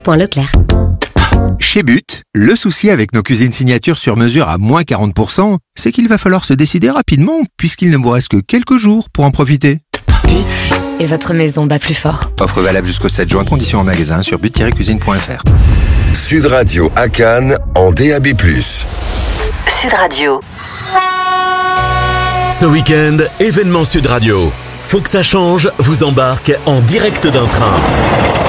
Leclerc. Chez But, le souci avec nos cuisines signatures sur mesure à moins 40%, c'est qu'il va falloir se décider rapidement puisqu'il ne vous reste que quelques jours pour en profiter. But et votre maison bat plus fort. Offre valable jusqu'au 7 juin, conditions en magasin sur but-cuisine.fr. Sud Radio à Cannes en DAB+. Sud Radio. Ce week-end, événement Sud Radio. Faut que ça change vous embarque en direct d'un train.